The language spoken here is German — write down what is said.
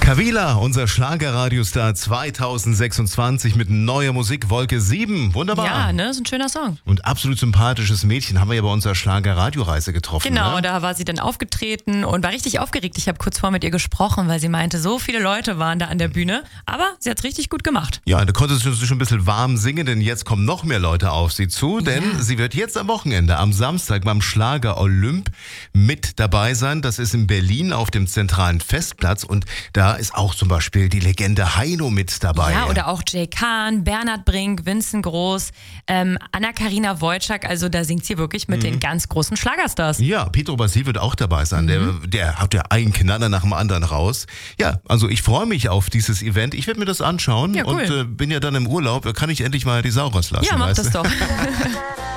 Kavila, unser Schlagerradiostar 2026 mit neuer Musik, Wolke 7. Wunderbar. Ja, ne, ist ein schöner Song. Und absolut sympathisches Mädchen haben wir ja bei unserer Schlager-Radioreise getroffen. Genau, ne? da war sie dann aufgetreten und war richtig aufgeregt. Ich habe kurz vor mit ihr gesprochen, weil sie meinte, so viele Leute waren da an der Bühne. Aber sie hat es richtig gut gemacht. Ja, da konnte sie schon ein bisschen warm singen, denn jetzt kommen noch mehr Leute auf sie zu. Denn sie wird jetzt am Wochenende, am Samstag beim Schlager Olymp mit dabei sein. Das ist in Berlin auf dem zentralen Festplatz. Und da ist auch zum Beispiel die Legende Heino mit dabei. Ja, oder auch Jay Kahn, Bernhard Brink, Vincent Groß, Anna-Karina Wojcik. Also da singt sie wirklich mit den ganz großen Schlagerstars. Ja, Pietro Basil wird auch dabei sein. Der haut ja einen Knaller nach dem anderen raus. Ja, also ich freue mich auf dieses Event. Ich werde mir das anschauen Ja, cool. und bin ja dann im Urlaub. Da kann ich endlich mal die Sau rauslassen. Ja, mach weißt das du? doch.